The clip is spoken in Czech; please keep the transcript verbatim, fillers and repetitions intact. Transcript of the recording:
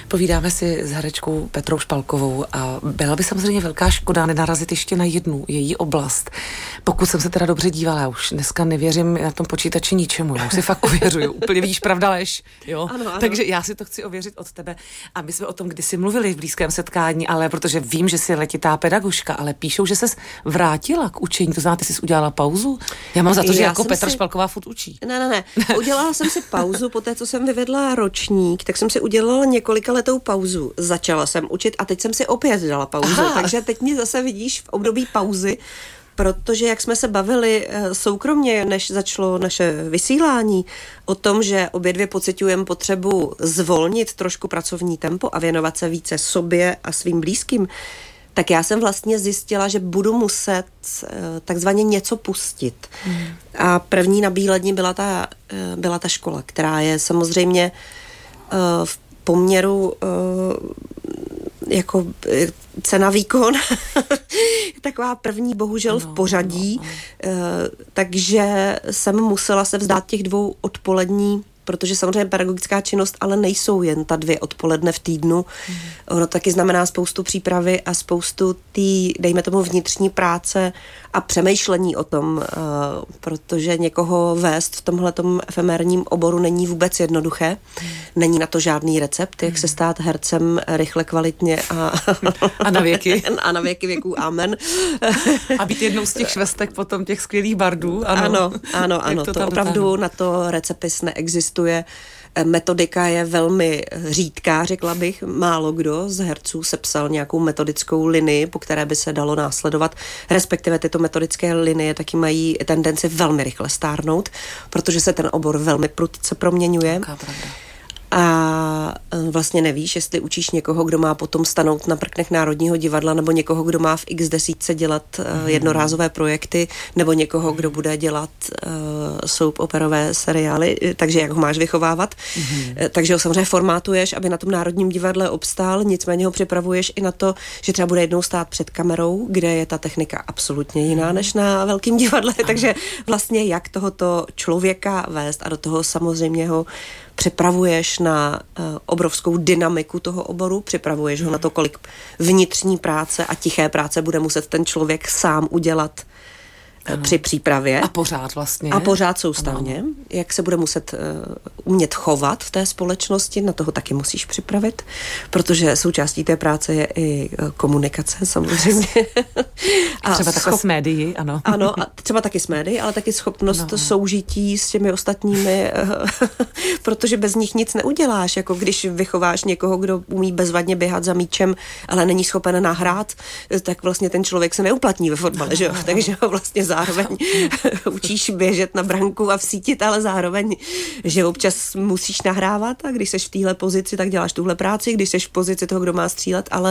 Povídáme si s herečkou Petrou Špalkovou a byla by samozřejmě velká škoda nenarazit ještě na jednu její oblast. Pokud jsem se teda dobře dívala, já už dneska nevěřím na tom počítači ničemu, já už si fakt ověřuju. Úplně vidíš, pravda, lež. Jo? Ano, ano. Takže já si to chci ověřit od tebe. A my jsme o tom kdysi mluvili v blízkém setkání, ale protože vím, že jsi letitá pedagožka, ale píšou, že ses vrátila k učení. To znamená, ty jsi udělala pauzu? Já mám za to, že já jako Petra si... Špalková furt učí. Ne, ne, ne. Udělala jsem si pauzu po té, co jsem vyvedla ročník, tak jsem si udělala několika letou pauzu. Začala jsem učit a teď jsem si opět dala pauzu. Aha. Takže teď mě zase vidíš v období pauzy, protože jak jsme se bavili soukromně, než začalo naše vysílání, o tom, že obě dvě pociťujeme potřebu zvolnit trošku pracovní tempo a věnovat se více sobě a svým blízkým, tak já jsem vlastně zjistila, že budu muset takzvaně něco pustit. Hmm. A první nabílední byla ta, byla ta škola, která je samozřejmě v poměru jako cena výkon, taková první bohužel no, v pořadí, no, no. Takže jsem musela se vzdát těch dvou odpolední, protože samozřejmě pedagogická činnost, ale nejsou jen ta dvě odpoledne v týdnu. Mm. Ono taky znamená spoustu přípravy a spoustu tý, dejme tomu, vnitřní práce a přemýšlení o tom, uh, protože někoho vést v tomhletom efemérním oboru není vůbec jednoduché. Mm. Není na to žádný recept, jak mm. se stát hercem rychle, kvalitně a, a na věky. A na věky věků, amen. A být jednou z těch švestek potom těch skvělých bardů. Ano, ano, ano, ano to, to opravdu dotáhnu. Na to recepis neexistuje. Metodika je velmi řídká, řekla bych. Málo kdo z herců sepsal nějakou metodickou linii, po které by se dalo následovat. Respektive tyto metodické linie taky mají tendenci velmi rychle stárnout, protože se ten obor velmi prudce proměňuje. A vlastně nevíš, jestli učíš někoho, kdo má potom stanout na prknech Národního divadla, nebo někoho, kdo má v x desítce dělat mm. jednorázové projekty, nebo někoho, kdo bude dělat uh, soap operové seriály, takže jak ho máš vychovávat. Mm. Takže ho samozřejmě formátuješ, aby na tom Národním divadle obstál, nicméně ho připravuješ i na to, že třeba bude jednou stát před kamerou, kde je ta technika absolutně jiná než na velkým divadle, mm. takže vlastně jak tohoto člověka vést a do toho samozřejmě ho připravuješ na uh, obrovskou dynamiku toho oboru, připravuješ ho na to, kolik vnitřní práce a tiché práce bude muset ten člověk sám udělat uh, při přípravě. A pořád vlastně. A pořád soustavně. Ano. Jak se bude muset uh, umět chovat v té společnosti, na toho taky musíš připravit, protože součástí té práce je i uh, komunikace samozřejmě. A třeba takhle schop... s médií, ano. Ano, a třeba taky s médií, ale taky schopnost no. soužití s těmi ostatními, protože bez nich nic neuděláš, jako když vychováš někoho, kdo umí bezvadně běhat za míčem, ale není schopen nahrát, tak vlastně ten člověk se neuplatní ve fotbale, že jo? Takže ho vlastně zároveň učíš běžet na branku a vsítit, ale zároveň, že občas musíš nahrávat a když seš v téhle pozici, tak děláš tuhle práci, když seš v pozici toho, kdo má střílet, ale